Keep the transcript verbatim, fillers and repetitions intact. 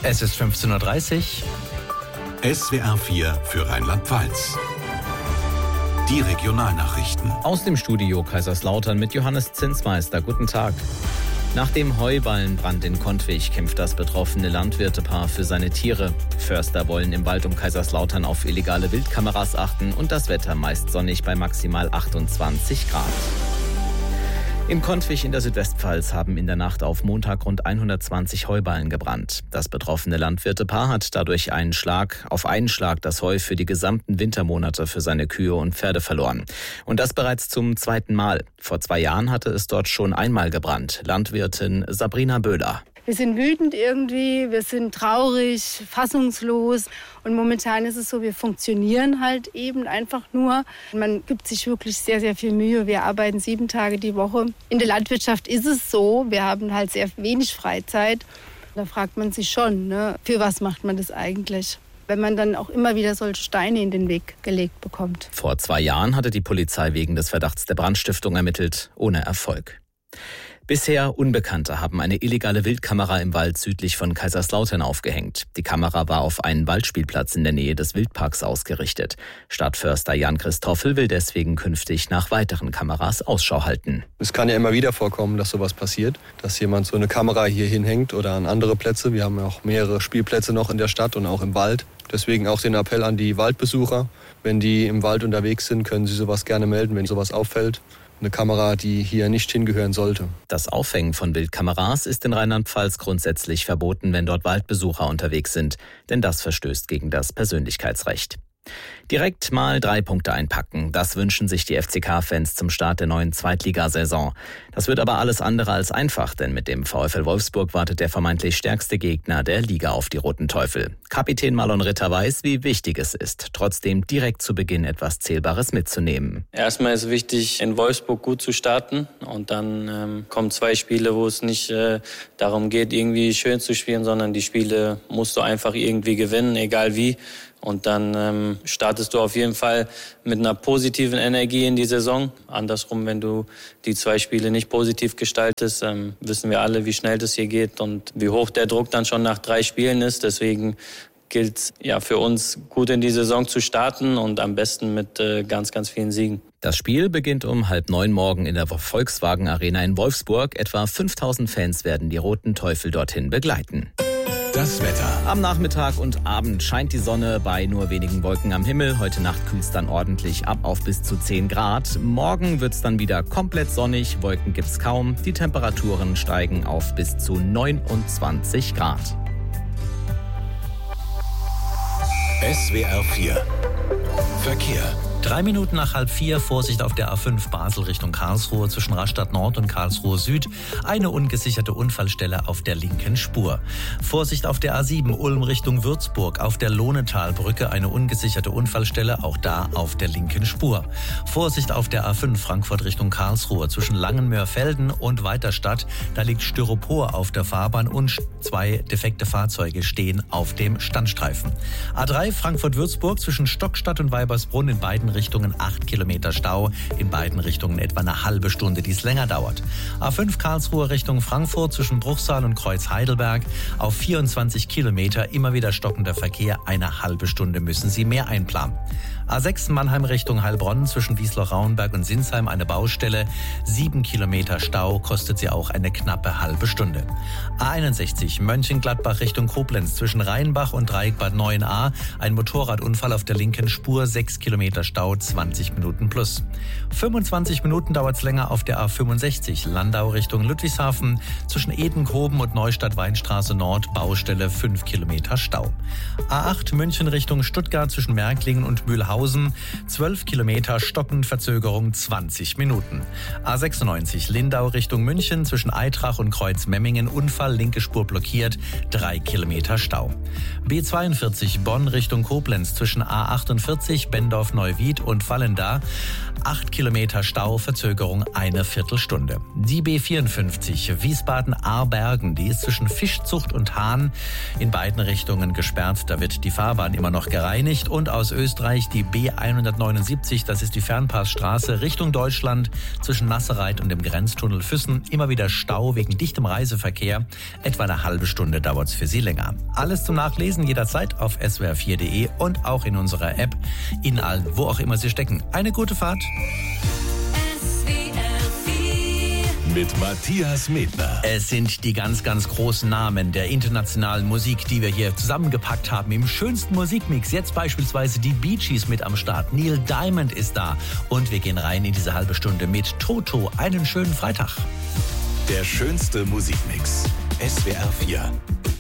Es ist fünfzehn Uhr dreißig. S W R vier für Rheinland-Pfalz. Die Regionalnachrichten. Aus dem Studio Kaiserslautern mit Johannes Zinsmeister. Guten Tag. Nach dem Heuballenbrand in Kontwig kämpft das betroffene Landwirtepaar für seine Tiere. Förster wollen im Wald um Kaiserslautern auf illegale Wildkameras achten und das Wetter meist sonnig bei maximal achtundzwanzig Grad. In Kontwig in der Südwestpfalz haben in der Nacht auf Montag rund hundertzwanzig Heuballen gebrannt. Das betroffene Landwirtepaar hat dadurch einen Schlag, auf einen Schlag das Heu für die gesamten Wintermonate für seine Kühe und Pferde verloren. Und das bereits zum zweiten Mal. Vor zwei Jahren hatte es dort schon einmal gebrannt. Landwirtin Sabrina Böhler. Wir sind wütend irgendwie, wir sind traurig, fassungslos und momentan ist es so, wir funktionieren halt eben einfach nur. Man gibt sich wirklich sehr, sehr viel Mühe. Wir arbeiten sieben Tage die Woche. In der Landwirtschaft ist es so, wir haben halt sehr wenig Freizeit. Da fragt man sich schon, ne, für was macht man das eigentlich? Wenn man dann auch immer wieder solche Steine in den Weg gelegt bekommt. Vor zwei Jahren hatte die Polizei wegen des Verdachts der Brandstiftung ermittelt, ohne Erfolg. Bisher Unbekannte haben eine illegale Wildkamera im Wald südlich von Kaiserslautern aufgehängt. Die Kamera war auf einen Waldspielplatz in der Nähe des Wildparks ausgerichtet. Stadtförster Jan Christoffel will deswegen künftig nach weiteren Kameras Ausschau halten. Es kann ja immer wieder vorkommen, dass sowas passiert, dass jemand so eine Kamera hier hinhängt oder an andere Plätze. Wir haben ja auch mehrere Spielplätze noch in der Stadt und auch im Wald. Deswegen auch den Appell an die Waldbesucher. Wenn die im Wald unterwegs sind, können sie sowas gerne melden, wenn sowas auffällt. Eine Kamera, die hier nicht hingehören sollte. Das Aufhängen von Wildkameras ist in Rheinland-Pfalz grundsätzlich verboten, wenn dort Waldbesucher unterwegs sind, denn das verstößt gegen das Persönlichkeitsrecht. Direkt mal drei Punkte einpacken. Das wünschen sich die F C K-Fans zum Start der neuen Zweitligasaison. Das wird aber alles andere als einfach, denn mit dem VfL Wolfsburg wartet der vermeintlich stärkste Gegner der Liga auf die Roten Teufel. Kapitän Marlon Ritter weiß, wie wichtig es ist, trotzdem direkt zu Beginn etwas Zählbares mitzunehmen. Erstmal ist es wichtig, in Wolfsburg gut zu starten und dann ähm, kommen zwei Spiele, wo es nicht äh, darum geht, irgendwie schön zu spielen, sondern die Spiele musst du einfach irgendwie gewinnen, egal wie. Und dann ähm, startest du auf jeden Fall mit einer positiven Energie in die Saison. Andersrum, wenn du die zwei Spiele nicht positiv gestaltest, ähm, wissen wir alle, wie schnell das hier geht und wie hoch der Druck dann schon nach drei Spielen ist. Deswegen gilt es ja für uns, gut in die Saison zu starten und am besten mit äh, ganz, ganz vielen Siegen. Das Spiel beginnt um halb neun morgen in der Volkswagen Arena in Wolfsburg. Etwa fünftausend Fans werden die Roten Teufel dorthin begleiten. Das Wetter. Am Nachmittag und Abend scheint die Sonne bei nur wenigen Wolken am Himmel. Heute Nacht kühlt es dann ordentlich ab auf bis zu zehn Grad. Morgen wird es dann wieder komplett sonnig. Wolken gibt es kaum. Die Temperaturen steigen auf bis zu neunundzwanzig Grad. S W R vier. Verkehr. Drei Minuten nach halb vier, Vorsicht auf der A fünf Basel Richtung Karlsruhe zwischen Rastatt Nord und Karlsruhe Süd. Eine ungesicherte Unfallstelle auf der linken Spur. Vorsicht auf der A sieben Ulm Richtung Würzburg auf der Lohnetalbrücke. Eine ungesicherte Unfallstelle, auch da auf der linken Spur. Vorsicht auf der A fünf Frankfurt Richtung Karlsruhe zwischen Langenmörfelden und Weiterstadt. Da liegt Styropor auf der Fahrbahn und zwei defekte Fahrzeuge stehen auf dem Standstreifen. A drei Frankfurt-Würzburg zwischen Stockstadt und Weibersbrunn in beiden Richtungen acht Kilometer Stau, in beiden Richtungen etwa eine halbe Stunde, die es länger dauert. A fünf Karlsruhe Richtung Frankfurt zwischen Bruchsal und Kreuz Heidelberg auf vierundzwanzig Kilometer, immer wieder stockender Verkehr, eine halbe Stunde müssen Sie mehr einplanen. A sechs Mannheim Richtung Heilbronn zwischen Wiesloch-Rauenberg und Sinsheim eine Baustelle, sieben Kilometer Stau, kostet Sie auch eine knappe halbe Stunde. A einundsechzig Mönchengladbach Richtung Koblenz zwischen Rheinbach und Dreieckbad neun a, ein Motorradunfall auf der linken Spur, sechs Kilometer Stau, zwanzig Minuten plus. fünfundzwanzig Minuten dauert es länger auf der A fünfundsechzig Landau Richtung Ludwigshafen zwischen Edenkoben und Neustadt-Weinstraße Nord, Baustelle, fünf Kilometer Stau. A acht München Richtung Stuttgart zwischen Märklingen und Mühlhausen, zwölf Kilometer stockend, Verzögerung zwanzig Minuten. A sechsundneunzig Lindau Richtung München zwischen Eitrach und Kreuz-Memmingen, Unfall, linke Spur blockiert, drei Kilometer Stau. B zweiundvierzig Bonn Richtung Koblenz zwischen A achtundvierzig Bendorf-Neuwied Gebiet und fallen da. Acht Kilometer Stau, Verzögerung eine Viertelstunde. Die B vierundfünfzig Wiesbaden-Aarbergen, die ist zwischen Fischzucht und Hahn in beiden Richtungen gesperrt. Da wird die Fahrbahn immer noch gereinigt. Und aus Österreich die B hundertneunundsiebzig, das ist die Fernpassstraße Richtung Deutschland zwischen Nassereit und dem Grenztunnel Füssen. Immer wieder Stau wegen dichtem Reiseverkehr. Etwa eine halbe Stunde dauert es für Sie länger. Alles zum Nachlesen jederzeit auf s w r vier punkt d e und auch in unserer App, in allen, wo auch immer Sie stecken. Eine gute Fahrt. Mit Matthias Medner. Es sind die ganz, ganz großen Namen der internationalen Musik, die wir hier zusammengepackt haben im schönsten Musikmix. Jetzt beispielsweise die Bee Gees mit am Start. Neil Diamond ist da. Und wir gehen rein in diese halbe Stunde mit Toto. Einen schönen Freitag. Der schönste Musikmix. S W R vier.